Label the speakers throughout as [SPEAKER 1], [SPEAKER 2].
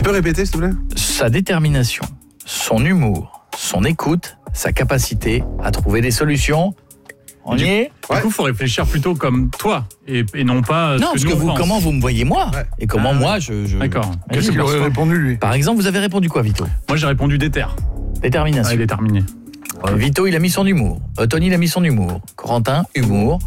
[SPEAKER 1] peux répéter, s'il te plaît ?
[SPEAKER 2] Sa détermination, son humour, son écoute, sa capacité à trouver des solutions. On y est ?
[SPEAKER 3] Du coup, il faut réfléchir plutôt comme toi et non pas
[SPEAKER 2] Non, parce que vous, comment vous me voyez moi et comment moi je...
[SPEAKER 3] D'accord.
[SPEAKER 4] Qu'est-ce qu'il aurait répondu, lui ?
[SPEAKER 2] Par exemple, vous avez répondu quoi, Vito ?
[SPEAKER 3] Moi, j'ai répondu déter.
[SPEAKER 2] Détermination.
[SPEAKER 3] Déterminé.
[SPEAKER 2] Vito, il a mis son humour. Tony, il a mis son humour. Corentin, humour.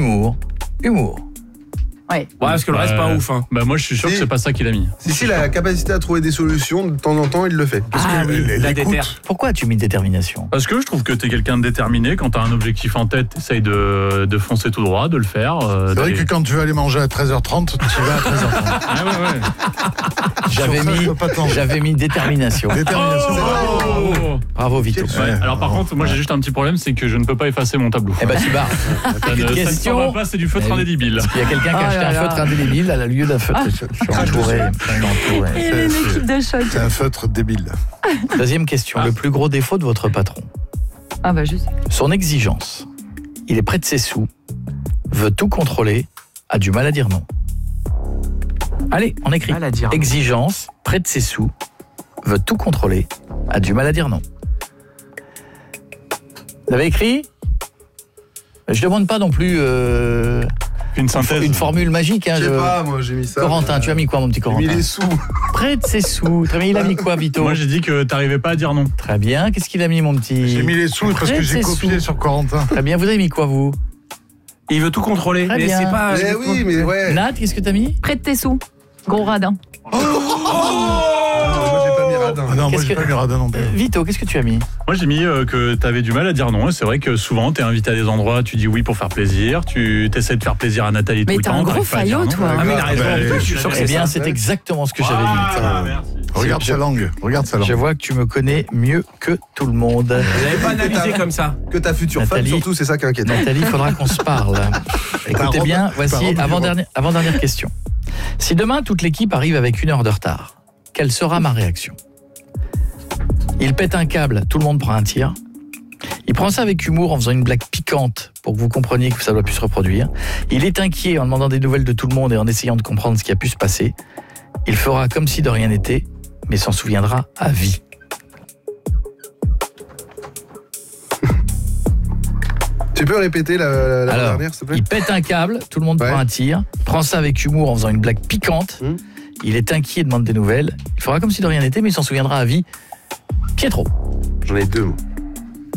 [SPEAKER 5] Ouais.
[SPEAKER 1] Ouais, parce que le reste, pas ouf. Hein.
[SPEAKER 3] Bah, moi, je suis sûr que c'est pas ça qu'il a mis.
[SPEAKER 1] Si, la capacité à trouver des solutions, de temps en temps, il le fait.
[SPEAKER 4] La déter.
[SPEAKER 2] Pourquoi as-tu mis détermination ?
[SPEAKER 3] Parce que je trouve que t'es quelqu'un de déterminé. Quand t'as un objectif en tête, t'essayes de foncer tout droit, de le faire.
[SPEAKER 4] C'est vrai que quand tu veux aller manger à 13h30, tu vas à 13h30.
[SPEAKER 3] Ah ouais.
[SPEAKER 2] J'avais mis détermination.
[SPEAKER 3] Oh
[SPEAKER 2] Bravo, Vito.
[SPEAKER 3] Ouais. Alors par contre, moi j'ai juste un petit problème, c'est que je ne peux pas effacer mon tableau.
[SPEAKER 2] Eh ben, tu barres.
[SPEAKER 3] Ça ne s'en va pas, c'est du feutre indélébile.
[SPEAKER 2] Il y a quelqu'un qui a acheté un feutre indélébile à la lieu d'un feutre. Je suis entouré.
[SPEAKER 5] Et une équipe de choc.
[SPEAKER 4] C'est un feutre débile.
[SPEAKER 2] Deuxième question. Le plus gros défaut de votre patron ?
[SPEAKER 5] Ah bah juste.
[SPEAKER 2] Son exigence. Il est près de ses sous, veut tout contrôler, a du mal à dire non. Allez, on écrit. Exigence, près de ses sous, veut tout contrôler, a du mal à dire non. Vous avez écrit ? Je demande pas non plus
[SPEAKER 3] une synthèse,
[SPEAKER 2] une formule magique.
[SPEAKER 1] Je sais pas, moi j'ai mis ça.
[SPEAKER 2] Corentin, tu as mis quoi, mon petit Corentin ?
[SPEAKER 1] J'ai mis les sous.
[SPEAKER 2] Près de ses sous. Très bien, il a mis quoi, Vito ?
[SPEAKER 3] Moi j'ai dit que t'arrivais pas à dire non.
[SPEAKER 2] Très bien, qu'est-ce qu'il a mis, mon petit ?
[SPEAKER 4] J'ai mis les sous parce que j'ai copié sur Corentin.
[SPEAKER 2] Très bien, vous avez mis quoi, vous ?
[SPEAKER 1] Il veut tout contrôler.
[SPEAKER 2] Très
[SPEAKER 1] mais
[SPEAKER 2] bien.
[SPEAKER 1] c'est pas. Mais oui, mais ouais.
[SPEAKER 2] Nat, qu'est-ce que t'as mis ?
[SPEAKER 5] Près de tes sous. Gros radin.
[SPEAKER 1] Moi j'ai pas mis radin.
[SPEAKER 4] Ah non, moi j'ai pas mis radin non plus.
[SPEAKER 2] Vito, qu'est-ce que tu as mis ?
[SPEAKER 3] Moi j'ai mis que t'avais du mal à dire non. Et c'est vrai que souvent t'es invité à des endroits, tu dis oui pour faire plaisir, tu t'essaies de faire plaisir à Nathalie tout le temps.
[SPEAKER 5] Mais t'es un gros faillot, toi.
[SPEAKER 1] Ah mais il a raison. Je suis sûr que
[SPEAKER 2] Eh
[SPEAKER 1] c'est
[SPEAKER 2] bien,
[SPEAKER 1] ça.
[SPEAKER 2] c'est exactement ce que j'avais mis.
[SPEAKER 3] Merci.
[SPEAKER 4] Regarde sa langue.
[SPEAKER 2] Je vois que tu me connais mieux que tout le monde.
[SPEAKER 1] Vous n'avez pas analysé comme ça. Que ta future femme,
[SPEAKER 2] Nathalie,
[SPEAKER 1] surtout, c'est ça qui est inquiétant.
[SPEAKER 2] Nathalie, il faudra qu'on se parle. Écoutez bien, voici avant-dernière question. Si demain, toute l'équipe arrive avec 1 heure de retard, quelle sera ma réaction ? Il pète un câble, tout le monde prend un tir. Il prend ça avec humour en faisant une blague piquante pour que vous compreniez que ça doit plus se reproduire. Il est inquiet en demandant des nouvelles de tout le monde et en essayant de comprendre ce qui a pu se passer. Il fera comme si de rien n'était, mais s'en souviendra à vie.
[SPEAKER 1] Tu peux répéter la dernière, s'il te plaît ?
[SPEAKER 2] Il pète un câble, tout le monde prend un tir, prend ça avec humour en faisant une blague piquante. Il est inquiet, demande des nouvelles. Il fera comme si de rien n'était, mais il s'en souviendra à vie. Pietro.
[SPEAKER 1] J'en ai 2, moi.